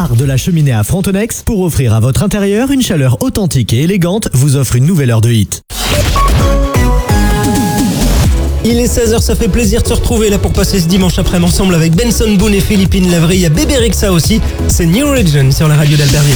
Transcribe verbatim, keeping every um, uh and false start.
Art de la cheminée à Frontenex, pour offrir à votre intérieur une chaleur authentique et élégante, vous offre une nouvelle heure de hit. Il est seize heures, ça fait plaisir de se retrouver là pour passer ce dimanche après-midi ensemble avec Benson Boone et Philippine Lavry. Il y a Bébé Rexha aussi. C'est New Religion sur la radio d'Albertville.